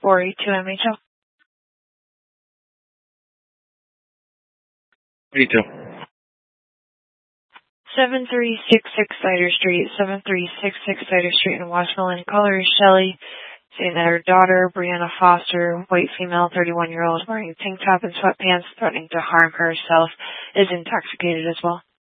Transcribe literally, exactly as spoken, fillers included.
four eight two M H L. eighty-two. seven three six six Cider Street, seven three six six Cider Street in Washington. Caller is Shelley, saying that her daughter, Brianna Foster, white female, thirty-one-year-old, wearing a tank top and sweatpants, threatening to harm herself, is intoxicated as well.